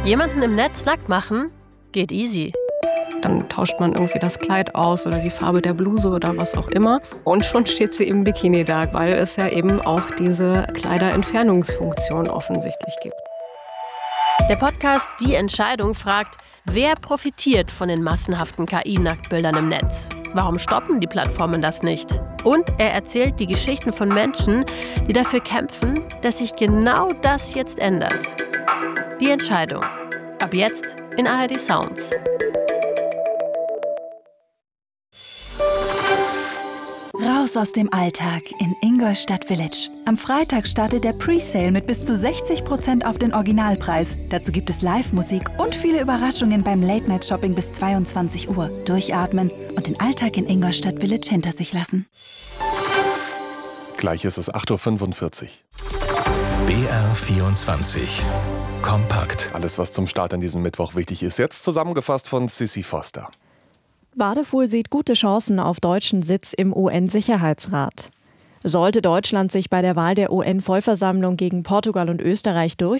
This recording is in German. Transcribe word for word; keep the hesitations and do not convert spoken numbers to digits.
Jemanden im Netz nackt machen? Geht easy. Dann tauscht man irgendwie das Kleid aus oder die Farbe der Bluse oder was auch immer. Und schon steht sie im Bikini da, weil es ja eben auch diese Kleiderentfernungsfunktion offensichtlich gibt. Der Podcast Die Entscheidung fragt, wer profitiert von den massenhaften K I-Nacktbildern im Netz? Warum stoppen die Plattformen das nicht? Und er erzählt die Geschichten von Menschen, die dafür kämpfen, dass sich genau das jetzt ändert. Die Entscheidung. Ab jetzt in A R D Sounds. Raus aus dem Alltag in Ingolstadt Village. Am Freitag startet der Presale mit bis zu sechzig Prozent auf den Originalpreis. Dazu gibt es Live-Musik und viele Überraschungen beim Late-Night-Shopping bis zweiundzwanzig Uhr. Durchatmen und den Alltag in Ingolstadt Village hinter sich lassen. Gleich ist es acht Uhr fünfundvierzig. B R vierundzwanzig. Kompakt. Alles, was zum Start an diesem Mittwoch wichtig ist, jetzt zusammengefasst von Sissi Foster. Wadefuhl sieht gute Chancen auf deutschen Sitz im U N-Sicherheitsrat. Sollte Deutschland sich bei der Wahl der U N-Vollversammlung gegen Portugal und Österreich durchsetzen,